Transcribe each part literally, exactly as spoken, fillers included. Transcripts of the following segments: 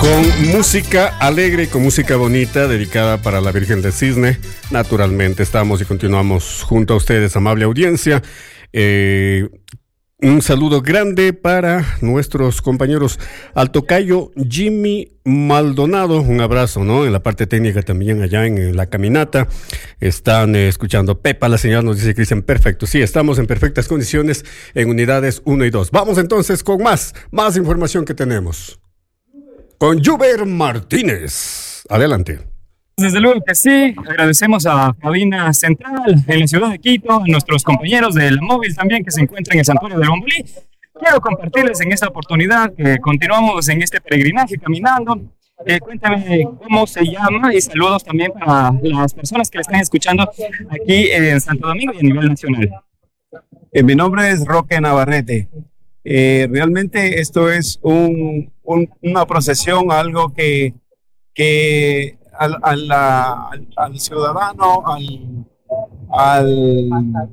Con música alegre y con música bonita dedicada para la Virgen del Cisne. Naturalmente estamos y continuamos junto a ustedes, amable audiencia. Eh, un saludo grande para nuestros compañeros al tocayo Jimmy Maldonado. Un abrazo, ¿no? En la parte técnica también allá en la caminata. Están eh, escuchando Pepa, la señal nos dice Cristian, perfecto. Sí, estamos en perfectas condiciones en unidades uno y dos. Vamos entonces con más, más información que tenemos. Con Juber Martínez. Adelante. Desde luego que sí, agradecemos a Cabina Central en la ciudad de Quito, a nuestros compañeros del móvil también que se encuentran en el Santuario del Bombolí. Quiero compartirles en esta oportunidad que continuamos en este peregrinaje caminando. Eh, cuéntame cómo se llama y saludos también para las personas que le están escuchando aquí en Santo Domingo y a nivel nacional. Eh, mi nombre es Roque Navarrete. Eh, realmente esto es un, un, una procesión, algo que, que al, al, al, al ciudadano, al, al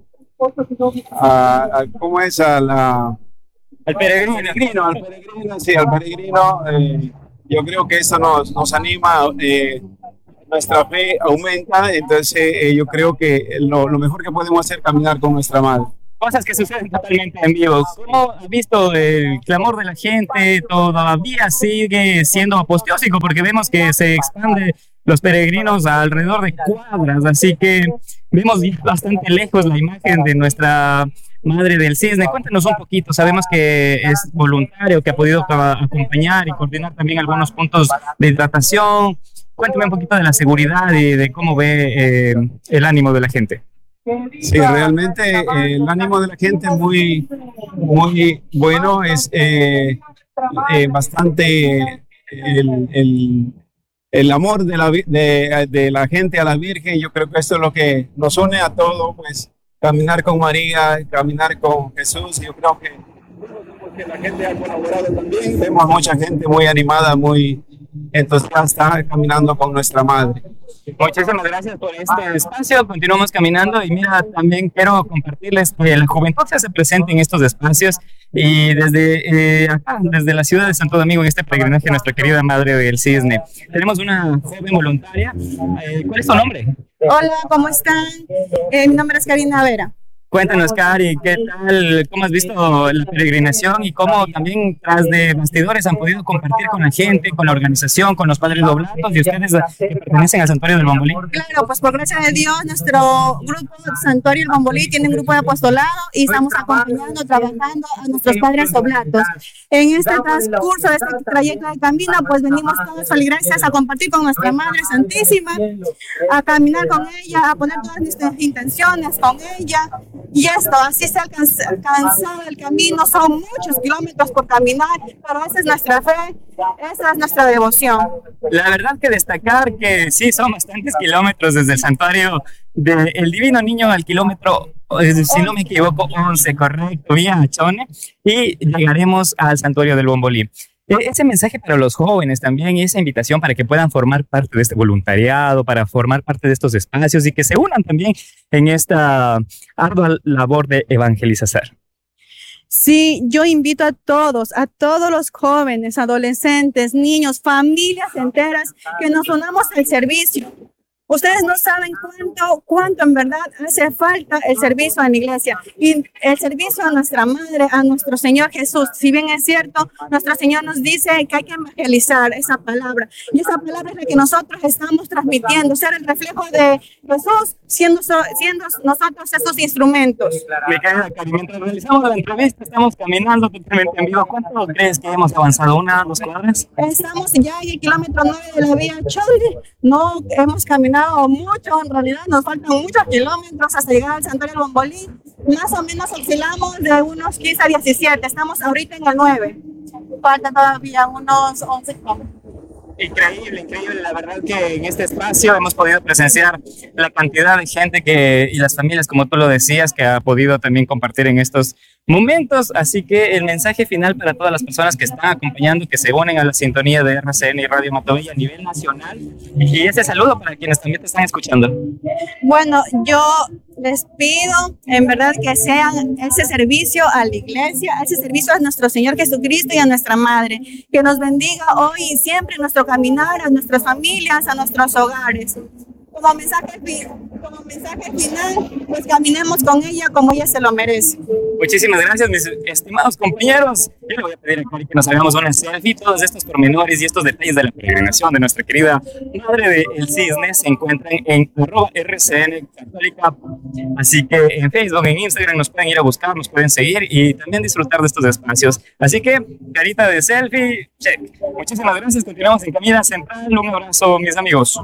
a, a, ¿cómo es? A la, al peregrino, peregrino, al peregrino, sí, al peregrino. Eh, yo creo que eso nos, nos anima, eh, nuestra fe aumenta, entonces eh, yo creo que lo, lo mejor que podemos hacer es caminar con nuestra madre. Cosas que suceden totalmente en vivo. ¿Cómo has visto el clamor de la gente? Todavía sigue siendo apoteósico porque vemos que se expande los peregrinos alrededor de cuadras, así que vemos bastante lejos la imagen de nuestra Madre del Cisne. Cuéntanos un poquito, sabemos que es voluntario, que ha podido acompañar y coordinar también algunos puntos de hidratación. Cuéntame un poquito de la seguridad y de cómo ve eh, el ánimo de la gente. Sí, realmente eh, el ánimo de la gente es muy, muy bueno, es eh, eh, bastante el, el, el amor de la, de, de la gente a la Virgen. Yo creo que esto es lo que nos une a todos, pues caminar con María, caminar con Jesús. Yo creo que porque la gente ha colaborado también, vemos mucha gente muy animada, muy entusiasta caminando con nuestra Madre. Muchísimas gracias por este espacio. Continuamos caminando y mira, también quiero compartirles que la juventud se hace presente en estos espacios y desde eh, acá, desde la ciudad de Santo Domingo, en este peregrinaje, nuestra querida Madre del Cisne. Tenemos una joven voluntaria. Eh, ¿Cuál es tu nombre? Hola, ¿cómo están? Eh, mi nombre es Karina Vera. Cuéntanos, Cari, ¿qué tal? ¿Cómo has visto la peregrinación y cómo también tras de bastidores han podido compartir con la gente, con la organización, con los padres doblatos y ustedes que pertenecen al Santuario del Bombolí? Claro, pues por gracia de Dios, nuestro grupo Santuario del Bombolí tiene un grupo de apostolado y estamos acompañando, trabajando a nuestros padres doblatos. En este transcurso de este trayecto de camino, pues venimos todos feligreses a compartir con nuestra Madre Santísima, a caminar con ella, a poner todas nuestras intenciones con ella. Y esto, así se ha cansado el camino, son muchos kilómetros por caminar, pero esa es nuestra fe, esa es nuestra devoción. La verdad que destacar que sí, son bastantes kilómetros desde el santuario del Divino Niño al kilómetro, si no me equivoco, once, correcto, vía Achone, y llegaremos al Santuario del Bombolí. Ese mensaje para los jóvenes también y esa invitación para que puedan formar parte de este voluntariado, para formar parte de estos espacios y que se unan también en esta ardua labor de evangelizar. Sí, yo invito a todos, a todos los jóvenes, adolescentes, niños, familias enteras, que nos unamos al servicio. Ustedes no saben cuánto, cuánto en verdad hace falta el servicio a la iglesia y el servicio a nuestra Madre, a nuestro Señor Jesús. Si bien es cierto, nuestro Señor nos dice que hay que evangelizar esa palabra y esa palabra es la que nosotros estamos transmitiendo, ser el reflejo de Jesús, siendo, siendo nosotros esos instrumentos. Mi querida Cari, mientras realizamos la entrevista, estamos caminando totalmente en vivo. ¿Cuánto crees que hemos avanzado? ¿Una, dos cuadras? Estamos ya en el kilómetro nueve de la vía Chole. No hemos caminado mucho, en realidad nos faltan muchos kilómetros hasta llegar al Santuario del Bombolí. Más o menos oscilamos de unos quince a diecisiete, estamos ahorita en el nueve. Falta todavía unos once kilómetros. Increíble, increíble. La verdad que en este espacio hemos podido presenciar la cantidad de gente que y las familias, como tú lo decías, que ha podido también compartir en estos momentos, así que el mensaje final para todas las personas que están acompañando, que se unen a la sintonía de R C N y Radio Matobella a nivel nacional, y ese saludo para quienes también te están escuchando. Bueno, yo les pido en verdad que sean ese servicio a la iglesia, ese servicio a nuestro Señor Jesucristo y a nuestra Madre, que nos bendiga hoy y siempre en nuestro caminar, a nuestras familias, a nuestros hogares. Como mensaje, como mensaje final, pues caminemos con ella como ella se lo merece. Muchísimas gracias, mis estimados compañeros. Yo le voy a pedir a Cori que nos hagamos una selfie. Todos estos pormenores y estos detalles de la peregrinación de nuestra querida Madre del Cisne se encuentran en arroba R C N Católica. Así que en Facebook, en Instagram nos pueden ir a buscar, nos pueden seguir y también disfrutar de estos espacios. Así que, carita de selfie, check. Muchísimas gracias. Continuamos en Camina Central. Un abrazo, mis amigos.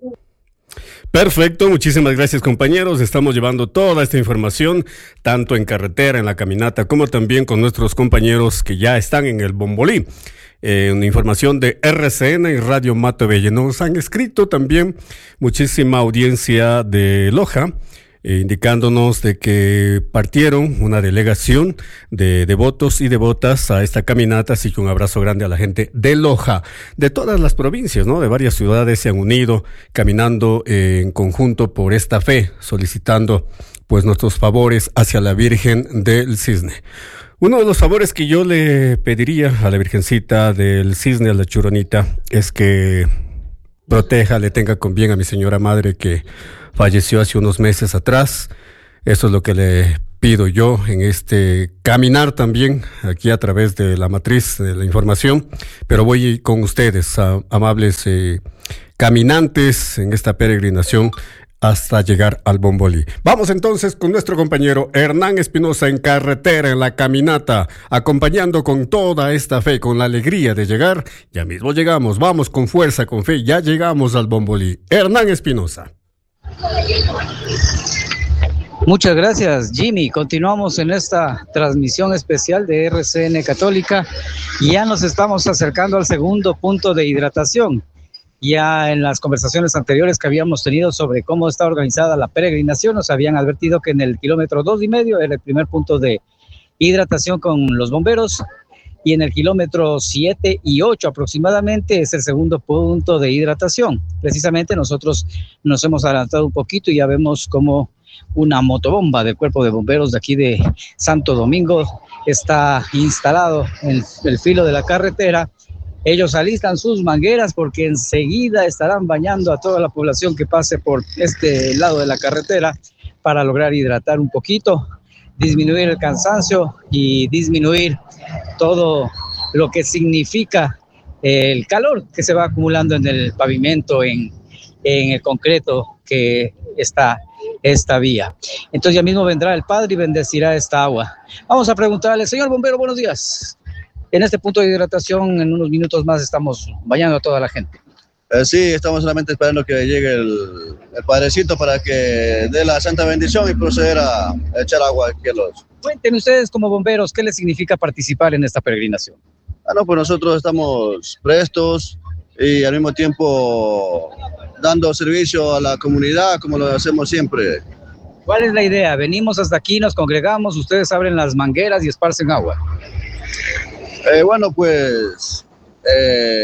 Perfecto, muchísimas gracias compañeros. Estamos llevando toda esta información, tanto en carretera, en la caminata, como también con nuestros compañeros que ya están en el Bombolí. Eh, una información de R C N y Radio Matobella. Nos han escrito también muchísima audiencia de Loja, eh, indicándonos de que partieron una delegación de devotos y devotas a esta caminata, así que un abrazo grande a la gente de Loja, de todas las provincias, ¿no? De varias ciudades se han unido caminando eh, en conjunto por esta fe, solicitando pues nuestros favores hacia la Virgen del Cisne. Uno de los favores que yo le pediría a la Virgencita del Cisne, a la Churonita, es que proteja, le tenga con bien a mi señora madre que falleció hace unos meses atrás. Eso es lo que le pido yo en este caminar también, aquí a través de la matriz de la información, pero voy con ustedes, a, amables eh, caminantes en esta peregrinación hasta llegar al Bombolí. Vamos entonces con nuestro compañero Hernán Espinosa en carretera, en la caminata, acompañando con toda esta fe, con la alegría de llegar. Ya mismo llegamos, vamos con fuerza, con fe, ya llegamos al Bombolí. Hernán Espinosa. Muchas gracias, Jimmy. Continuamos en esta transmisión especial de R C N Católica y ya nos estamos acercando al segundo punto de hidratación. Ya en las conversaciones anteriores que habíamos tenido sobre cómo está organizada la peregrinación, nos habían advertido que en el kilómetro dos y medio era el primer punto de hidratación con los bomberos, y en el kilómetro siete y ocho aproximadamente es el segundo punto de hidratación. Precisamente nosotros nos hemos adelantado un poquito y ya vemos cómo una motobomba del Cuerpo de Bomberos de aquí de Santo Domingo está instalado en el filo de la carretera. Ellos alistan sus mangueras porque enseguida estarán bañando a toda la población que pase por este lado de la carretera para lograr hidratar un poquito, disminuir el cansancio y disminuir todo lo que significa el calor que se va acumulando en el pavimento, en, en el concreto que está esta vía. Entonces ya mismo vendrá el Padre y bendecirá esta agua. Vamos a preguntarle, señor bombero, buenos días. En este punto de hidratación, en unos minutos más estamos bañando a toda la gente. Eh, sí, estamos solamente esperando que llegue el, el Padrecito para que dé la santa bendición y proceder a echar agua aquí a los... Cuéntenme ustedes como bomberos, ¿qué les significa participar en esta peregrinación? Ah, no, pues nosotros estamos prestos y al mismo tiempo dando servicio a la comunidad como lo hacemos siempre. ¿Cuál es la idea? Venimos hasta aquí, nos congregamos, ustedes abren las mangueras y esparcen agua. Eh, bueno, pues eh,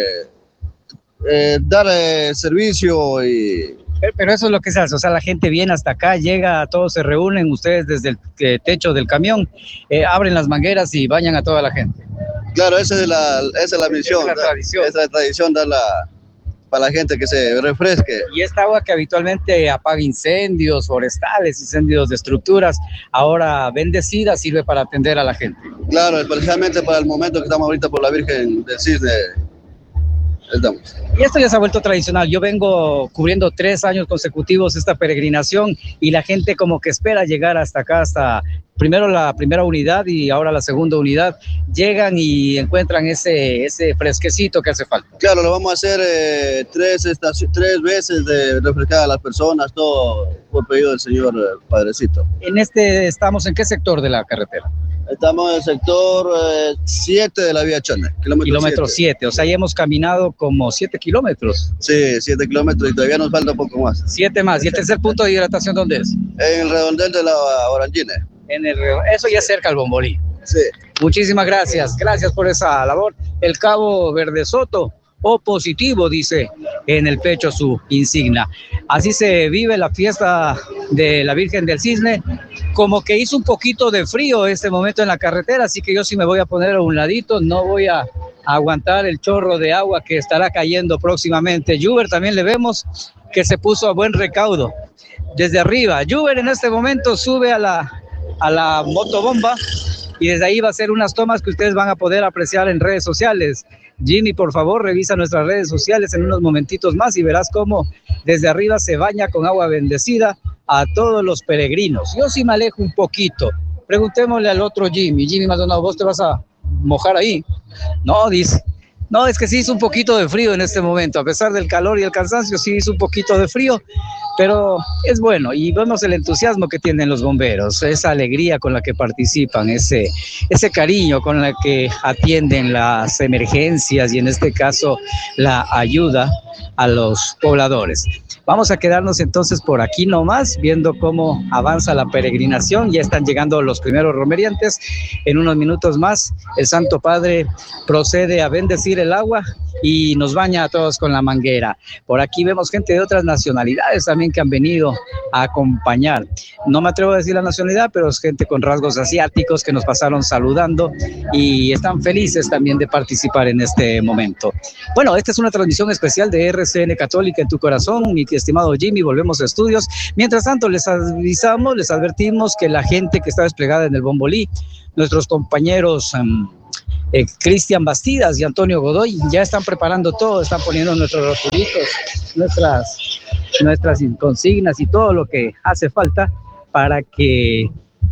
eh, dar eh, servicio y... Pero eso es lo que se hace, o sea, la gente viene hasta acá, llega, todos se reúnen, ustedes desde el eh, techo del camión, eh, abren las mangueras y bañan a toda la gente. Claro, esa es la, esa es la misión, esa es la tradición, esa es la tradición darla para la gente que se refresque. Y esta agua que habitualmente apaga incendios forestales, incendios de estructuras, ahora bendecida sirve para atender a la gente. Claro, especialmente para el momento que estamos ahorita por la Virgen del Cisne. Estamos. Y esto ya se ha vuelto tradicional. Yo vengo cubriendo tres años consecutivos esta peregrinación y la gente como que espera llegar hasta acá, hasta primero la primera unidad y ahora la segunda unidad. Llegan y encuentran ese, ese fresquecito que hace falta. Claro, lo vamos a hacer eh, tres, estaci- tres veces de refrescar a las personas, todo por pedido del Señor eh, Padrecito. En este, ¿estamos en qué sector de la carretera? Estamos en el sector siete eh, de la vía Chone, kilómetro siete, o sea, ya hemos caminado como siete kilómetros. Sí, siete kilómetros y todavía nos falta un poco más. siete más. ¿Y el tercer punto de hidratación dónde es? En el redondel de la Orangine. En el, eso ya cerca al Bombolí. Sí. Muchísimas gracias, gracias por esa labor. El cabo Verde Soto, O positivo, dice en el pecho su insignia. Así se vive la fiesta de la Virgen del Cisne. Como que hizo un poquito de frío este momento en la carretera, así que yo sí me voy a poner a un ladito, no voy a aguantar el chorro de agua que estará cayendo próximamente. Juber también le vemos que se puso a buen recaudo desde arriba. Juber en este momento sube a la, a la motobomba y desde ahí va a hacer unas tomas que ustedes van a poder apreciar en redes sociales. Jimmy, por favor, revisa nuestras redes sociales en unos momentitos más y verás cómo desde arriba se baña con agua bendecida a todos los peregrinos. Yo sí me alejo un poquito. Preguntémosle al otro Jimmy. Jimmy Maldonado, ¿vos te vas a mojar ahí? No, dice. No, es que sí hizo un poquito de frío en este momento. A pesar del calor y el cansancio, sí hizo un poquito de frío, pero es bueno. Y vemos el entusiasmo que tienen los bomberos, esa alegría con la que participan, ese, ese cariño con la que atienden las emergencias y en este caso la ayuda a los pobladores. Vamos a quedarnos entonces por aquí nomás, viendo cómo avanza la peregrinación. Ya están llegando los primeros romeriantes. En unos minutos más, el Santo Padre procede a bendecir el agua y nos baña a todos con la manguera. Por aquí vemos gente de otras nacionalidades también que han venido a acompañar. No me atrevo a decir la nacionalidad, pero es gente con rasgos asiáticos que nos pasaron saludando y están felices también de participar en este momento. Bueno, esta es una transmisión especial de R C N Católica en tu corazón, mi estimado Jimmy. Volvemos a estudios. Mientras tanto, les avisamos, les advertimos que la gente que está desplegada en el Bombolí, nuestros compañeros um, eh, Cristian Bastidas y Antonio Godoy, ya están preparando todo, están poniendo nuestros rotulitos, nuestras, nuestras consignas y todo lo que hace falta para que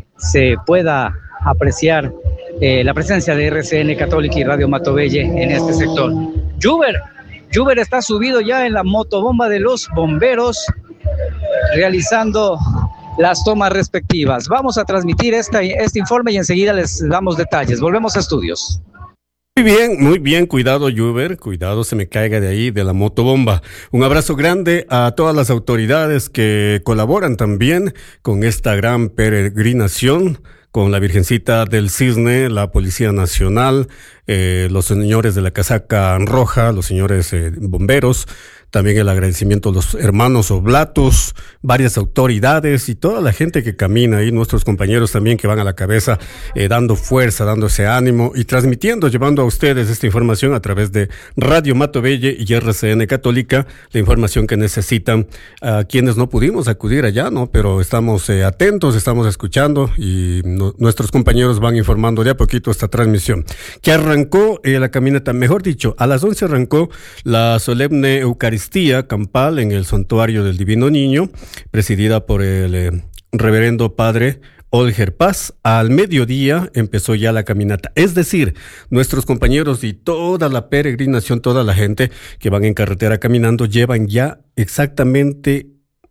se pueda apreciar eh, la presencia de R C N Católica y Radio Matobelle en este sector. Juber, Juber está subido ya en la motobomba de los bomberos, realizando las tomas respectivas. Vamos a transmitir esta, este informe y enseguida les damos detalles. Volvemos a estudios. Muy bien, muy bien, cuidado Juber, cuidado se me caiga de ahí de la motobomba. Un abrazo grande a todas las autoridades que colaboran también con esta gran peregrinación, con la Virgencita del Cisne, la Policía Nacional, eh, los señores de la casaca roja, los señores eh, bomberos, también el agradecimiento a los hermanos oblatos, varias autoridades y toda la gente que camina ahí, nuestros compañeros también que van a la cabeza, eh, dando fuerza, dando ese ánimo y transmitiendo, llevando a ustedes esta información a través de Radio Matobelle y R C N Católica, la información que necesitan a quienes no pudimos acudir allá, ¿no? Pero estamos eh, atentos, estamos escuchando y no, nuestros compañeros van informando de a poquito esta transmisión. Que arrancó eh, la caminata, mejor dicho, a las once arrancó la solemne Eucaristía campal en el Santuario del Divino Niño, presidida por el eh, reverendo padre Olger Paz. Al mediodía empezó ya la caminata, es decir, nuestros compañeros y toda la peregrinación, toda la gente que van en carretera caminando llevan ya exactamente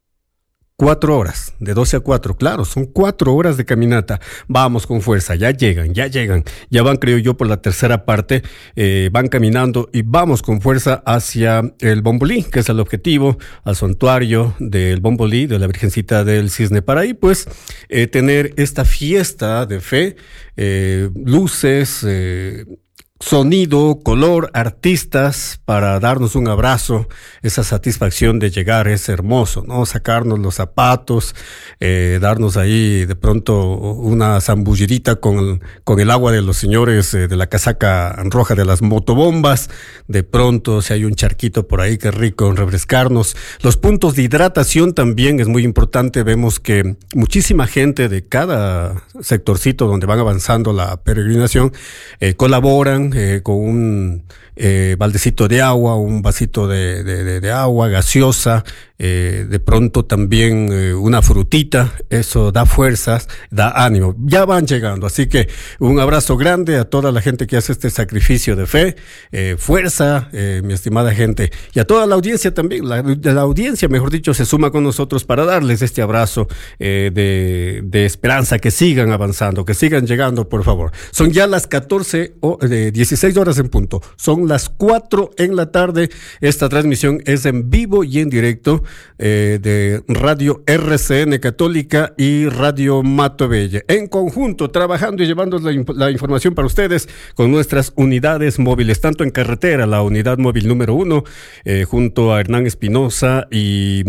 Cuatro horas, de doce a cuatro, claro, son cuatro horas de caminata. Vamos con fuerza, ya llegan, ya llegan, ya van, creo yo, por la tercera parte, eh, van caminando y vamos con fuerza hacia el Bombolí, que es el objetivo, al santuario del Bombolí, de la Virgencita del Cisne, para ahí pues eh, tener esta fiesta de fe, eh, luces, eh, sonido, color, artistas, para darnos un abrazo, esa satisfacción de llegar es hermoso, ¿no? Sacarnos los zapatos, eh, darnos ahí de pronto una zambullidita con el, con el agua de los señores eh, de la casaca roja de las motobombas, de pronto si hay un charquito por ahí, qué rico, refrescarnos. Los puntos de hidratación también es muy importante, vemos que muchísima gente de cada sectorcito donde van avanzando la peregrinación eh, colaboran Eh, con un eh, baldecito de agua, un vasito de, de, de, de agua gaseosa, eh, de pronto también eh, una frutita, eso da fuerzas, da ánimo. Ya van llegando, así que un abrazo grande a toda la gente que hace este sacrificio de fe, eh, fuerza, eh, mi estimada gente, y a toda la audiencia también, la, la audiencia, mejor dicho, se suma con nosotros para darles este abrazo eh, de, de esperanza, que sigan avanzando, que sigan llegando, por favor. Son ya las catorce o de dieciséis horas en punto, son son las cuatro en la tarde. Esta transmisión es en vivo y en directo eh, de Radio R C N Católica y Radio Matovella. En conjunto, trabajando y llevando la, la información para ustedes con nuestras unidades móviles, tanto en carretera, la unidad móvil número uno, eh, junto a Hernán Espinosa y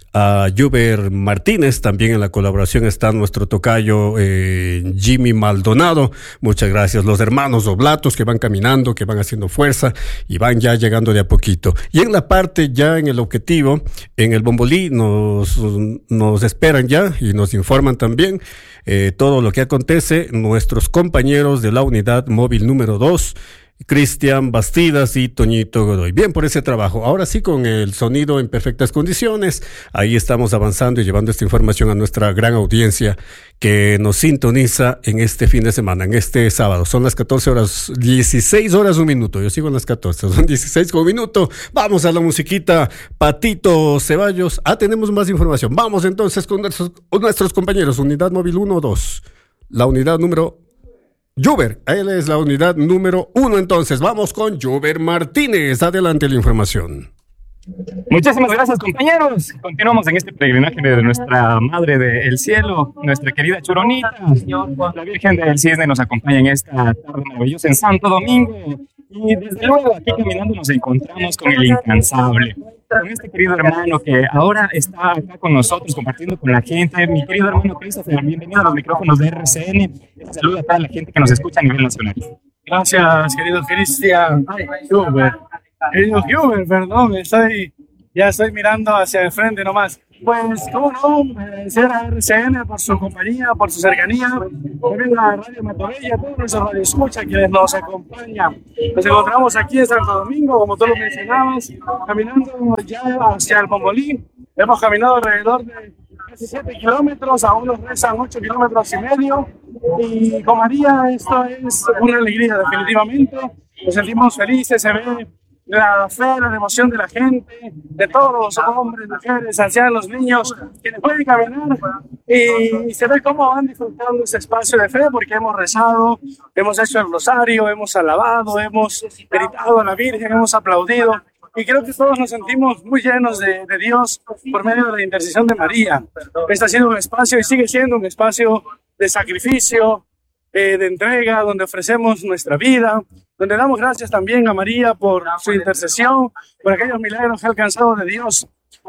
a Juber Martínez. También en la colaboración está nuestro tocayo eh, Jimmy Maldonado. Muchas gracias. Los hermanos Oblatos que van caminando, que van haciendo fuerza y van ya llegando de a poquito. Y en la parte ya en el objetivo, en el Bombolí, nos, nos esperan ya y nos informan también eh, todo lo que acontece nuestros compañeros de la unidad móvil número dos, Cristian Bastidas y Toñito Godoy. Bien por ese trabajo. Ahora sí, con el sonido en perfectas condiciones, ahí estamos avanzando y llevando esta información a nuestra gran audiencia que nos sintoniza en este fin de semana, en este sábado. Son las catorce horas, dieciséis horas un minuto. Yo sigo en las catorce, son dieciséis con un minuto. Vamos a la musiquita. Patito Ceballos. Ah, tenemos más información. Vamos entonces con nuestros, nuestros compañeros. Unidad móvil uno dos. La unidad número Juber, él es la unidad número uno. Entonces, vamos con Juber Martínez. Adelante la información. Muchísimas gracias, compañeros. Continuamos en este peregrinaje de nuestra Madre del Cielo, nuestra querida Churonita. La Virgen del Cisne nos acompaña en esta tarde maravillosa en Santo Domingo. Y desde luego, aquí caminando nos encontramos con el incansable, con este querido hermano que ahora está acá con nosotros compartiendo con la gente. Mi querido hermano Christopher, bienvenido a los micrófonos de R C N. Saluda a toda la gente que nos escucha a nivel nacional. Gracias, querido Cristian. Juber. Querido Juber, perdón, estoy, ya estoy mirando hacia el frente nomás. Pues, cómo no, agradecer a R C N por su compañía, por su cercanía, también a Radio Matovella, todos nuestros radioescuchas quienes nos acompañan. Nos encontramos aquí en Santo Domingo, como tú lo mencionabas, caminando ya hacia el Bombolí. Hemos caminado alrededor de casi siete kilómetros, aún nos restan ocho kilómetros y medio. Y con María esto es una alegría, definitivamente. Nos sentimos felices, se ve la fe, la emoción de la gente, de todos los hombres, mujeres, ancianos, niños, quienes pueden caminar y se ve cómo van disfrutando este espacio de fe porque hemos rezado, hemos hecho el rosario, hemos alabado, hemos gritado a la Virgen, hemos aplaudido y creo que todos nos sentimos muy llenos de, de Dios por medio de la intercesión de María. Este ha sido un espacio y sigue siendo un espacio de sacrificio, eh, de entrega, donde ofrecemos nuestra vida, donde damos gracias también a María por su intercesión, por aquellos milagros que ha alcanzado de Dios.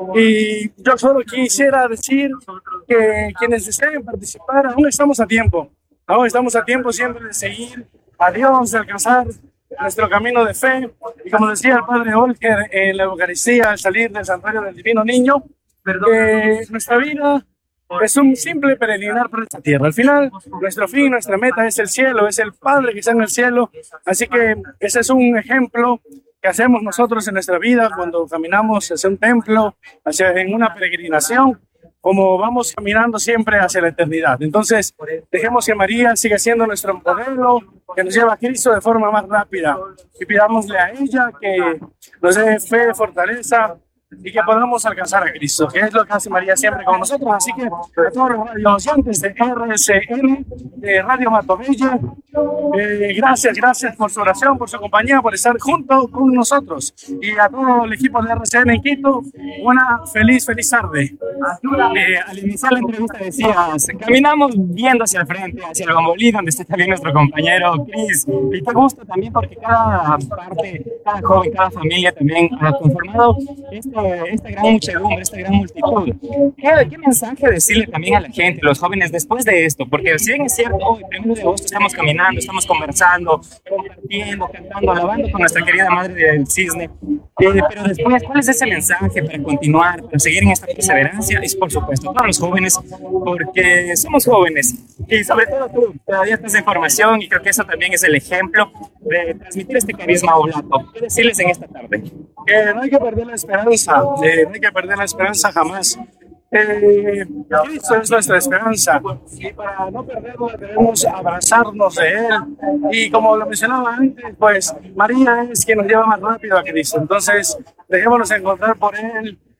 Y yo solo quisiera decir que quienes deseen participar, aún estamos a tiempo, aún estamos a tiempo siempre de seguir a Dios, de alcanzar nuestro camino de fe. Y como decía el Padre Olger en la Eucaristía al salir del Santuario del Divino Niño, que nuestra vida es un simple peregrinar por esta tierra. Al final, nuestro fin, nuestra meta es el cielo, es el Padre que está en el cielo. Así que ese es un ejemplo que hacemos nosotros en nuestra vida cuando caminamos hacia un templo, hacia en una peregrinación, como vamos caminando siempre hacia la eternidad. Entonces, dejemos que María siga siendo nuestro modelo, que nos lleva a Cristo de forma más rápida. Y pidámosle a ella que nos dé fe, fortaleza, y que podamos alcanzar a Cristo, que es lo que hace María siempre con nosotros. Así que a todos los radioyentes de R C N, de Radio Matovella, eh, gracias, gracias por su oración, por su compañía, por estar junto con nosotros. Y a todo el equipo de R C N en Quito, una feliz, feliz tarde. Eh, al iniciar la entrevista decías, caminamos viendo hacia el frente, hacia el Bombolí, donde está también nuestro compañero Chris. Y te gusta también porque cada parte, cada joven, cada familia también ha conformado este esta gran muchedumbre, esta gran multitud. ¿Qué, ¿Qué mensaje decirle también a la gente, los jóvenes, después de esto? Porque si bien es cierto, hoy, primero de agosto, estamos caminando, estamos conversando, compartiendo, cantando, alabando con nuestra querida Madre del Cisne, eh, pero después, ¿cuál es ese mensaje para continuar, para seguir en esta perseverancia? Es, por supuesto, todos los jóvenes, porque somos jóvenes, y sobre todo tú, todavía estás en formación, y creo que eso también es el ejemplo de transmitir este carisma oblato. ¿Qué decirles en esta tarde? Que no hay que perder la esperanza, eh, no hay que perder la esperanza jamás. Eh, Cristo es nuestra esperanza y para no perderla debemos abrazarnos de Él. Y como lo mencionaba antes, pues María es quien nos lleva más rápido a Cristo. Entonces, dejémonos encontrar por Él,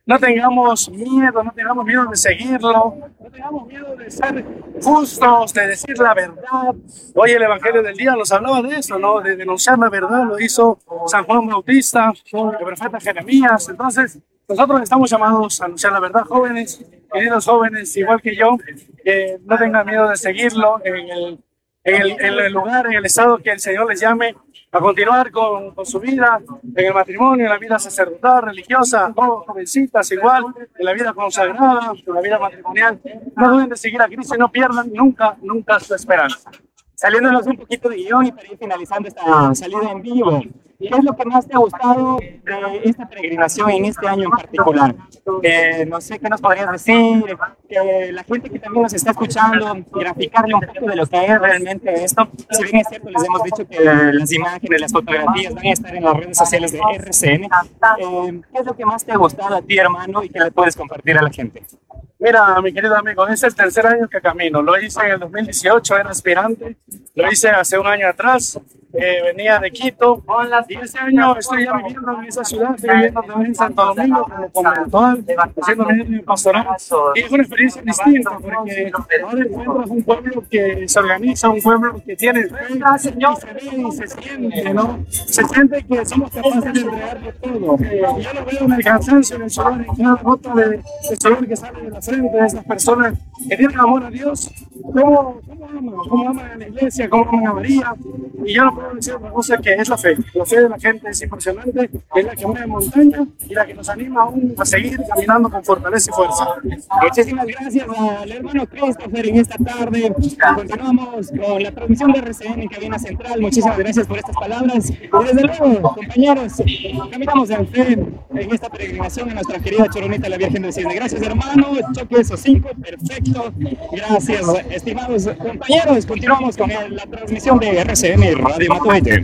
no tengamos miedo, no tengamos miedo de seguirlo, no tengamos miedo de ser justos, de decir la verdad. Hoy el Evangelio del día nos hablaba de eso, ¿no? De denunciar la verdad, lo hizo San Juan Bautista, el profeta Jeremías. Entonces, nosotros estamos llamados a anunciar la verdad, jóvenes, queridos jóvenes, igual que yo, que no tengan miedo de seguirlo en el, en el, en el lugar, en el estado que el Señor les llame, a continuar con, con su vida, en el matrimonio, en la vida sacerdotal, religiosa, oh, jovencitas igual, en la vida consagrada, en la vida matrimonial. No deben de seguir a Cristo y no pierdan nunca, nunca su esperanza. Saliéndonos un poquito de guión y para ir finalizando esta salida en vivo, ¿qué es lo que más te ha gustado de esta peregrinación en este año en particular? Eh, no sé qué nos podrías decir, que la gente que también nos está escuchando, graficarle un poco de lo que es realmente esto. Si bien es cierto, les hemos dicho que las imágenes, las fotografías van a estar en las redes sociales de R C N. Eh, ¿Qué es lo que más te ha gustado a ti, hermano, y que le puedes compartir a la gente? Mira, mi querido amigo, es el tercer año que camino. Lo hice en el dos mil dieciocho, era aspirante. Lo hice hace un año atrás. Eh, venía de Quito. Y este año estoy ya viviendo en esa ciudad. Estoy viviendo también en Santo Domingo como conventual, haciendo mi pastoral. Y es una experiencia distinta porque ahora encuentras un pueblo que se organiza, un pueblo que tiene fe, y se ve y se siente, ¿no? Se siente que somos capaces de entregarlo todo. Y yo lo veo en el cansancio, en el sudor, en cada gota de, de sudor que sale de la frente de esas personas que tienen amor a Dios. ¿Cómo, cómo aman? ¿Cómo aman a la iglesia? ¿Cómo aman a María? Y yo no puedo decir otra cosa que es la fe. La fe de la gente es impresionante, es la que mueve montaña y la que nos anima aún a seguir caminando con fortaleza y fuerza. Muchísimas gracias al hermano Christopher en esta tarde. Continuamos con la transmisión de R C N en Cabina Central. Muchísimas gracias por estas palabras. Y desde luego, compañeros, caminamos en fe en esta peregrinación a nuestra querida Choronita, la Virgen del Cisne. Gracias, hermano. Choque esos cinco. Perfecto. Gracias, estimados compañeros. Continuamos con el, la transmisión de R C N Radio Matoveje.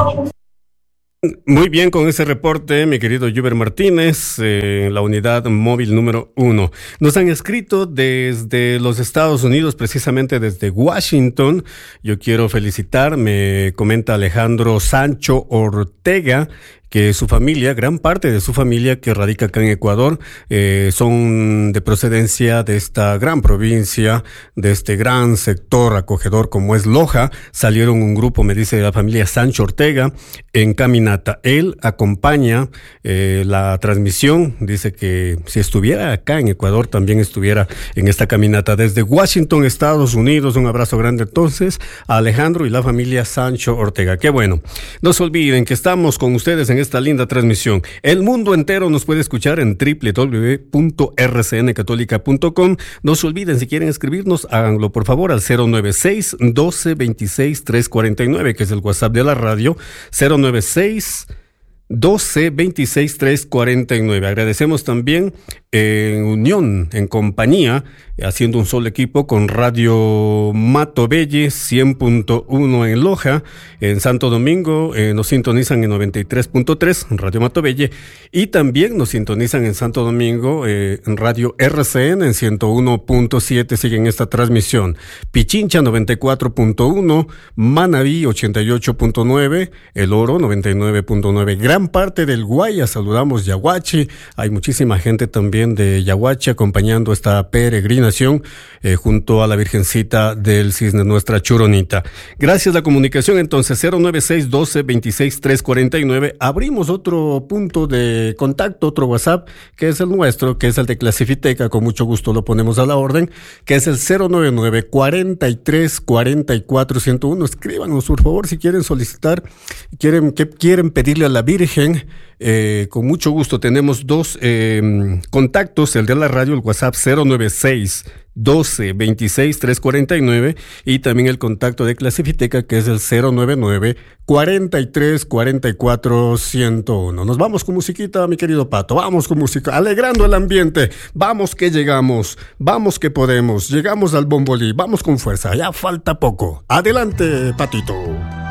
Muy bien con ese reporte, mi querido Yuber Martínez, eh, la unidad móvil número uno. Nos han escrito desde los Estados Unidos, precisamente desde Washington. Yo quiero felicitar, me comenta Alejandro Sancho Ortega, que su familia, gran parte de su familia que radica acá en Ecuador, eh, son de procedencia de esta gran provincia, de este gran sector acogedor como es Loja. Salieron un grupo, me dice la familia Sancho Ortega, en caminata. Él acompaña eh, la transmisión, dice que si estuviera acá en Ecuador también estuviera en esta caminata. Desde Washington, Estados Unidos, un abrazo grande entonces a Alejandro y la familia Sancho Ortega. Qué bueno. No se olviden que estamos con ustedes en esta linda transmisión. El mundo entero nos puede escuchar en doble u doble u doble u punto r c n católica punto com. No se olviden, si quieren escribirnos, háganlo por favor al cero nueve seis, doce, veintiséis, trescientos cuarenta y nueve, que es el WhatsApp de la radio, cero nueve seis, doce, veintiséis, trescientos cuarenta y nueve. Agradecemos también eh, en unión, en compañía, haciendo un solo equipo con Radio Matoveje cien punto uno en Loja. En Santo Domingo eh, nos sintonizan en noventa y tres punto tres, Radio Matoveje, y también nos sintonizan en Santo Domingo eh, en Radio R C N en ciento uno punto siete. Siguen esta transmisión. Pichincha noventa y cuatro punto uno, Manabí ochenta y ocho punto nueve, El Oro noventa y nueve punto nueve. Gran parte del Guayas, saludamos Yaguachi. Hay muchísima gente también de Yaguachi acompañando esta peregrinación eh, junto a la Virgencita del Cisne, nuestra Churonita. Gracias a la comunicación, entonces cero nueve seis, doce, veintiséis, trescientos cuarenta y nueve. Abrimos otro punto de contacto, otro WhatsApp, que es el nuestro, que es el de Clasifiteca. Con mucho gusto lo ponemos a la orden, que es el cero nueve nueve, cuarenta y tres, cuarenta y cuatro, ciento uno. Escríbanos, por favor, si quieren solicitar, quieren, que quieren pedirle a la Virgen. Eh, con mucho gusto. Tenemos dos eh, contactos, el de la radio, el WhatsApp cero nueve seis, doce, veintiséis, trescientos cuarenta y nueve, y también el contacto de Clasifiteca, que es el cero nueve nueve, cuarenta y tres, cuarenta y cuatro, ciento uno. Nos vamos con musiquita, mi querido Pato. Vamos con música, alegrando el ambiente. Vamos que llegamos, vamos que podemos. Llegamos al Bombolí, vamos con fuerza, ya falta poco. Adelante, Patito.